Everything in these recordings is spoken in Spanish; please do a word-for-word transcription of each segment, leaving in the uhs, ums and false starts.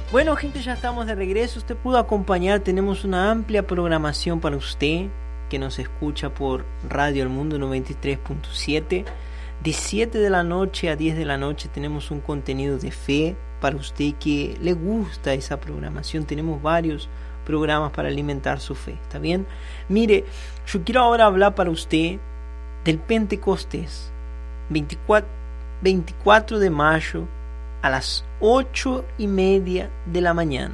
Bueno, gente, ya estamos de regreso. Usted pudo acompañar, tenemos una amplia programación para usted que nos escucha por Radio El Mundo noventa y tres punto siete. De siete de la noche a diez de la noche tenemos un contenido de fe para usted que le gusta esa programación. Tenemos varios programas para alimentar su fe, ¿está bien? Mire, yo quiero ahora hablar para usted del Pentecostés, veinticuatro, veinticuatro de mayo a las ocho y media de la mañana.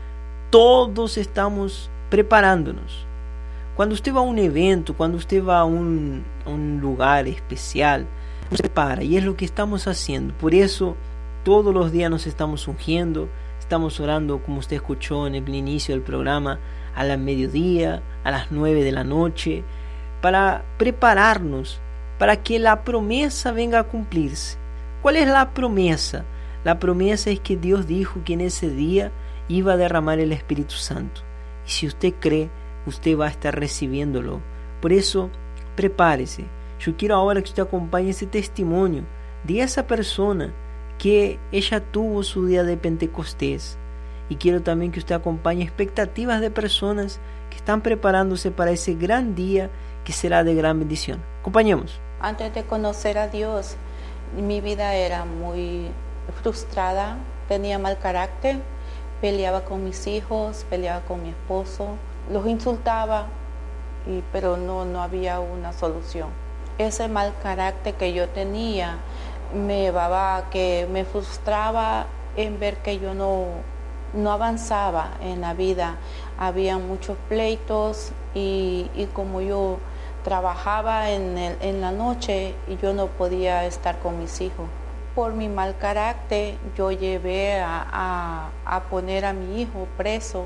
Todos estamos preparándonos. Cuando usted va a un evento, cuando usted va a un, a un lugar especial, se prepara, y es lo que estamos haciendo. Por eso todos los días nos estamos ungiendo, estamos orando, como usted escuchó en el inicio del programa, a la mediodía, a las nueve de la noche, para prepararnos para que la promesa venga a cumplirse. ¿Cuál es la promesa? La promesa es que Dios dijo que en ese día iba a derramar el Espíritu Santo. Y si usted cree, usted va a estar recibiéndolo. Por eso, prepárese. Yo quiero ahora que usted acompañe ese testimonio de esa persona que ella tuvo su día de Pentecostés. Y quiero también que usted acompañe expectativas de personas que están preparándose para ese gran día que será de gran bendición. Acompañemos. Antes de conocer a Dios, mi vida era muy frustrada, tenía mal carácter, peleaba con mis hijos, peleaba con mi esposo, los insultaba, y, pero no, no había una solución. Ese mal carácter que yo tenía me llevaba a que me frustraba en ver que yo no, no avanzaba en la vida. Había muchos pleitos y, y como yo trabajaba en, el, en la noche y yo no podía estar con mis hijos. Por mi mal carácter yo llevé a, a, a poner a mi hijo preso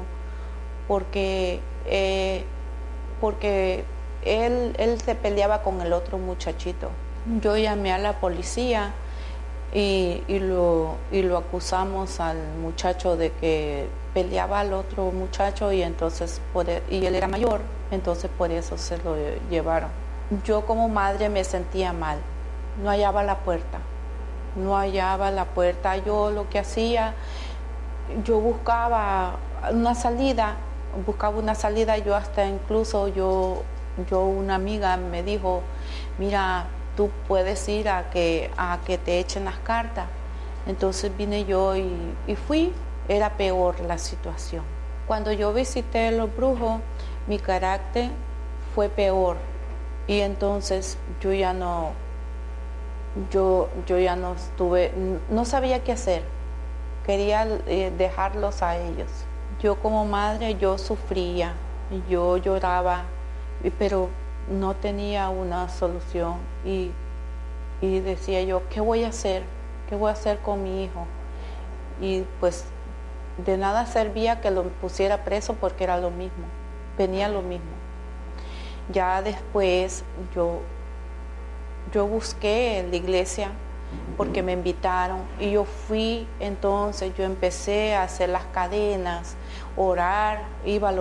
porque, eh, porque él, él se peleaba con el otro muchachito. Yo llamé a la policía y, y, lo, y lo acusamos al muchacho de que peleaba al otro muchacho y, entonces por, y él era mayor, entonces por eso se lo llevaron. Yo como madre me sentía mal, no hallaba la puerta. No hallaba la puerta, yo lo que hacía, yo buscaba una salida, buscaba una salida, yo hasta incluso, yo, yo una amiga me dijo, mira, tú puedes ir a que, a que te echen las cartas. Entonces vine yo y, y fui, era peor la situación. Cuando yo visité a los brujos, mi carácter fue peor y entonces yo ya no... Yo, yo ya no estuve, no sabía qué hacer, quería eh, dejarlos a ellos. Yo como madre, yo sufría, yo lloraba, pero no tenía una solución y, y decía yo, ¿qué voy a hacer? ¿Qué voy a hacer con mi hijo? Y pues de nada servía que lo pusiera preso porque era lo mismo, venía lo mismo. Ya después yo... Yo busqué en la iglesia porque me invitaron y yo fui, entonces yo empecé a hacer las cadenas, orar, iba a los